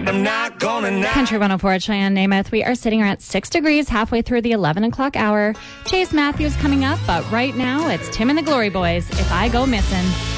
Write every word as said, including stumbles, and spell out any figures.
I'm not gonna not. Country one oh four at Cheyenne, Namath. We are sitting at six degrees halfway through the eleven o'clock hour. Chase Matthews coming up, but right now it's Tim and the Glory Boys, If I Go Missing.